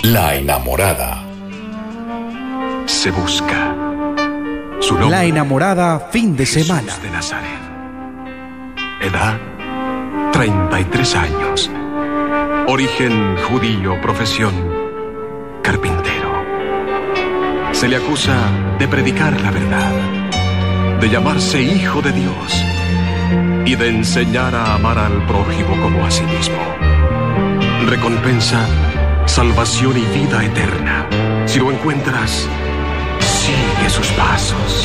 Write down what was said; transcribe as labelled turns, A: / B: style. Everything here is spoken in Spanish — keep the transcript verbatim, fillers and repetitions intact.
A: La enamorada.
B: Se busca. Su nombre,
C: La enamorada, fin de
B: Jesús
C: semana.
B: de Nazaret. Edad, treinta y tres años. Origen judío, profesión, carpintero. Se le acusa de predicar la verdad, de llamarse hijo de Dios y de enseñar a amar al prójimo como a sí mismo. Recompensa, salvación y vida eterna. Si lo encuentras, sigue sus pasos.